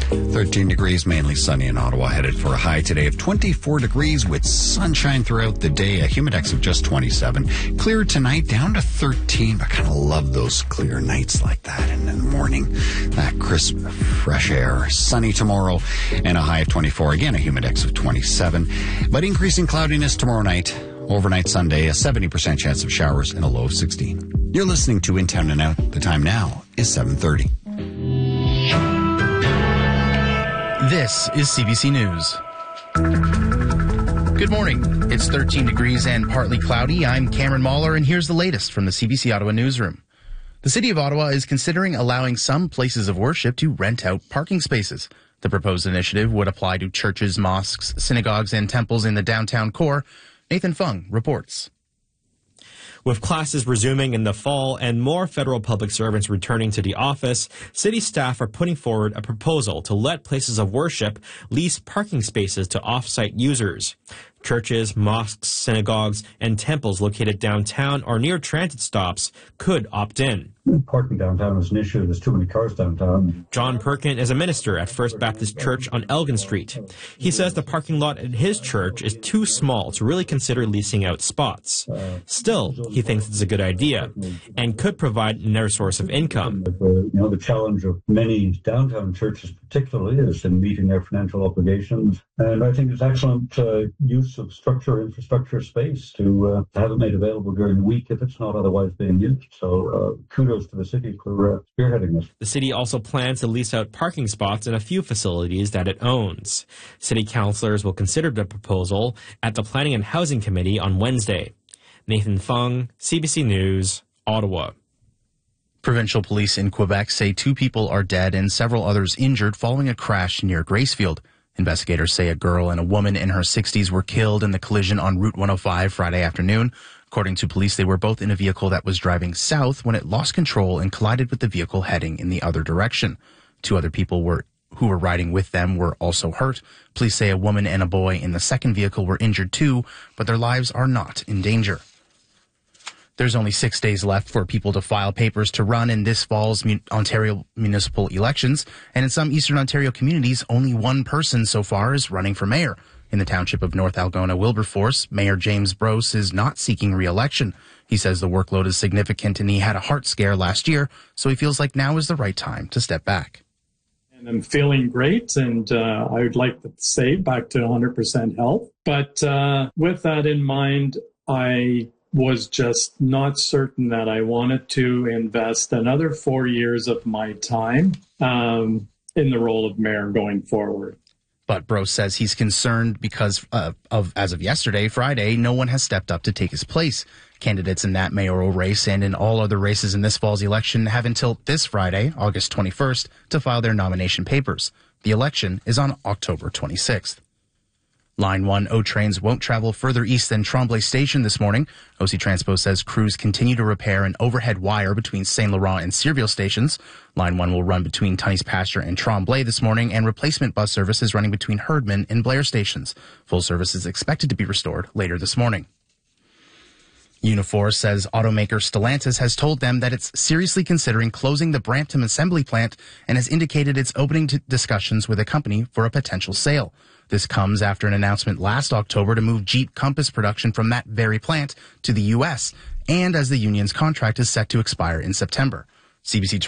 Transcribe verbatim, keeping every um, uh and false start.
thirteen degrees, mainly sunny in Ottawa, headed for a high today of twenty-four degrees with sunshine throughout the day, a humidex of just twenty-seven. Clear tonight, down to thirteen. I kind of love those clear nights like that, and in the morning, that crisp, fresh air. Sunny tomorrow, and a high of twenty-four. Again, a humidex of twenty-seven. But increasing cloudiness tomorrow night. Overnight Sunday, a seventy percent chance of showers and a low of sixteen. You're listening to In Town and Out. The time now is seven thirty. This is C B C News. Good morning. It's thirteen degrees and partly cloudy. I'm Cameron Mahler, and here's the latest from the C B C Ottawa newsroom. The City of Ottawa is considering allowing some places of worship to rent out parking spaces. The proposed initiative would apply to churches, mosques, synagogues, and temples in the downtown core. Nathan Fung reports. With classes resuming in the fall and more federal public servants returning to the office, city staff are putting forward a proposal to let places of worship lease parking spaces to off-site users. Churches, mosques, synagogues, and temples located downtown or near transit stops could opt in. Parking downtown is an issue. There's too many cars downtown. John Perkin is a minister at First Baptist Church on Elgin Street. He says the parking lot at his church is too small to really consider leasing out spots. Still, he thinks it's a good idea and could provide another source of income. But the, you know, the challenge of many downtown churches particularly is in meeting their financial obligations. And I think it's excellent uh, use of structure, infrastructure space to, uh, to have it made available during the week if it's not otherwise being used. So uh, kudos to the city for uh, spearheading this. The city also plans to lease out parking spots in a few facilities that it owns. City councillors will consider the proposal at the Planning and Housing Committee on Wednesday. Nathan Fung, C B C News, Ottawa. Provincial police in Quebec say two people are dead and several others injured following a crash near Gracefield. Investigators say a girl and a woman in her sixties were killed in the collision on Route one oh five Friday afternoon. According to police, they were both in a vehicle that was driving south when it lost control and collided with the vehicle heading in the other direction. Two other people were who were riding with them were also hurt. Police say a woman and a boy in the second vehicle were injured too, but their lives are not in danger. There's only six days left for people to file papers to run in this fall's Ontario municipal elections, and in some Eastern Ontario communities, only one person so far is running for mayor. In the township of North Algona-Wilberforce, Mayor James Brose is not seeking re-election. He says the workload is significant and he had a heart scare last year, so he feels like now is the right time to step back. And I'm feeling great, and uh, I would like to say back to one hundred percent health. But uh, with that in mind, I was just not certain that I wanted to invest another four years of my time um, in the role of mayor going forward. But Brose says he's concerned because uh, of, as of yesterday, Friday, no one has stepped up to take his place. Candidates in that mayoral race and in all other races in this fall's election have until this Friday, August twenty-first, to file their nomination papers. The election is on October twenty-sixth. Line one O trains won't travel further east than Tremblay Station this morning. O C Transpo says crews continue to repair an overhead wire between Saint Laurent and Searville stations. Line one will run between Tunney's Pasture and Tremblay this morning, and replacement bus service is running between Herdman and Blair stations. Full service is expected to be restored later this morning. Unifor says automaker Stellantis has told them that it's seriously considering closing the Brampton assembly plant and has indicated it's opening to discussions with a company for a potential sale. This comes after an announcement last October to move Jeep Compass production from that very plant to the U S, and as the union's contract is set to expire in September. C B C